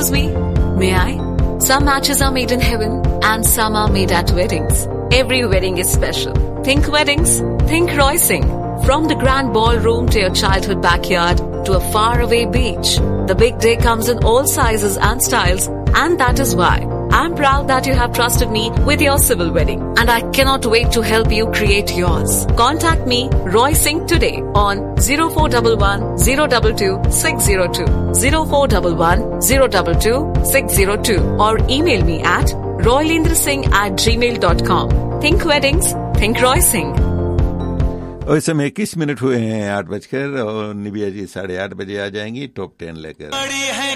Excuse me, may I? Some matches are made in heaven and some are made at weddings. Every wedding is special. Think weddings, think Roysing. From the grand ballroom to your childhood backyard to a faraway beach, the big day comes in all sizes and styles, and that is why I'm proud that you have trusted me with your civil wedding, and I cannot wait to help you create yours. Contact me, Roysing, today on 0411 022 602, 0411 022 602, or email me at roylendrasingh@gmail.com. Think weddings, think Roysing. और इस समय 21 minute हुए हैं 8 बजकर, और निबिया जी 8:30 बजे आ जाएंगी top 10 लेकर।